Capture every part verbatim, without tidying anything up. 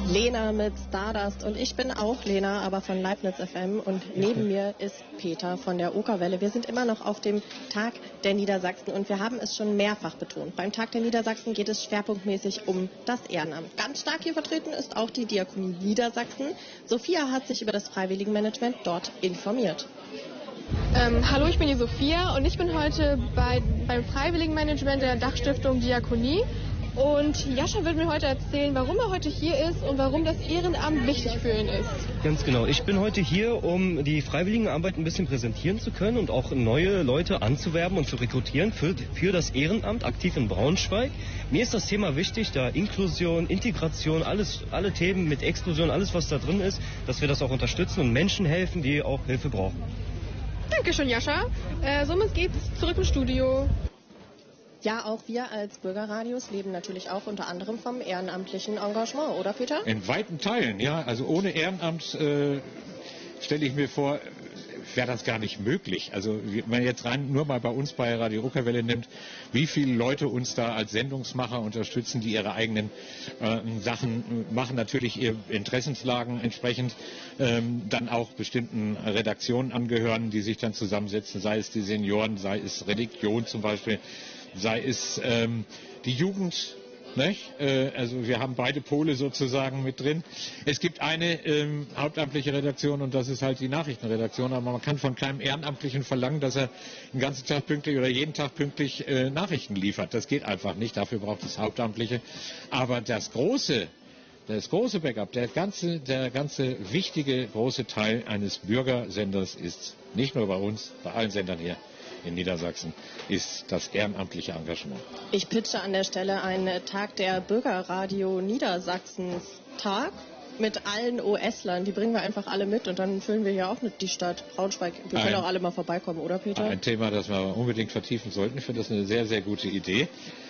Lena mit Stardust und ich bin auch Lena, aber von Leibniz F M und neben mir ist Peter von der Okerwelle. Wir sind immer noch auf dem Tag der Niedersachsen und wir haben es schon mehrfach betont. Beim Tag der Niedersachsen geht es schwerpunktmäßig um das Ehrenamt. Ganz stark hier vertreten ist auch die Diakonie Niedersachsen. Sophia hat sich über das Freiwilligenmanagement dort informiert. Ähm, hallo, ich bin die Sophia und ich bin heute bei, beim Freiwilligenmanagement der Dachstiftung Diakonie. Und Jascha wird mir heute erzählen, warum er heute hier ist und warum das Ehrenamt wichtig für ihn ist. Ganz genau. Ich bin heute hier, um die Freiwilligenarbeit ein bisschen präsentieren zu können und auch neue Leute anzuwerben und zu rekrutieren für, für das Ehrenamt aktiv in Braunschweig. Mir ist das Thema wichtig, da Inklusion, Integration, alles, alle Themen mit Exklusion, alles was da drin ist, dass wir das auch unterstützen und Menschen helfen, die auch Hilfe brauchen. Dankeschön, Jascha. Äh, somit geht's zurück ins Studio. Ja, auch wir als Bürgerradios leben natürlich auch unter anderem vom ehrenamtlichen Engagement, oder Peter? In weiten Teilen, ja. Also ohne Ehrenamt äh, stelle ich mir vor, wäre das gar nicht möglich. Also wenn man jetzt rein nur mal bei uns bei Radio Okerwelle nimmt, wie viele Leute uns da als Sendungsmacher unterstützen, die ihre eigenen äh, Sachen machen, natürlich ihre Interessenslagen entsprechend ähm, dann auch bestimmten Redaktionen angehören, die sich dann zusammensetzen, sei es die Senioren, sei es Religion zum Beispiel, sei es ähm, die Jugend, nicht? Äh, also wir haben beide Pole sozusagen mit drin. Es gibt eine ähm, hauptamtliche Redaktion und das ist halt die Nachrichtenredaktion, aber man kann von keinem Ehrenamtlichen verlangen, dass er den ganzen Tag pünktlich oder jeden Tag pünktlich äh, Nachrichten liefert. Das geht einfach nicht, dafür braucht es Hauptamtliche. Aber das große, das große Backup, der ganze, der ganze wichtige große Teil eines Bürgersenders ist nicht nur bei uns, bei allen Sendern hier in Niedersachsen, ist das ehrenamtliche Engagement. Ich pitche an der Stelle einen Tag der Bürgerradio Niedersachsens Tag mit allen O S-Lern. Die bringen wir einfach alle mit und dann füllen wir hier auch mit die Stadt Braunschweig. Wir können ein, auch alle mal vorbeikommen, oder Peter? Ein Thema, das wir unbedingt vertiefen sollten. Ich finde das eine sehr, sehr gute Idee.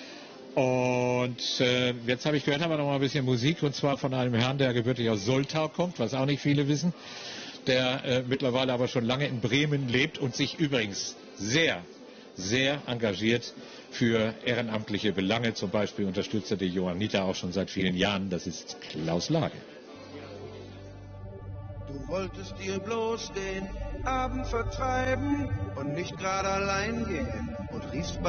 Und äh, jetzt habe ich gehört, haben wir noch mal ein bisschen Musik, und zwar von einem Herrn, der gebürtig aus Soltau kommt, was auch nicht viele wissen, der äh, mittlerweile aber schon lange in Bremen lebt und sich übrigens sehr, sehr engagiert für ehrenamtliche Belange. Zum Beispiel unterstützt er die Johanniter auch schon seit vielen Jahren. Das ist Klaus Lage. Du wolltest dir bloß den Abend vertreiben und nicht gerade allein gehen und riefst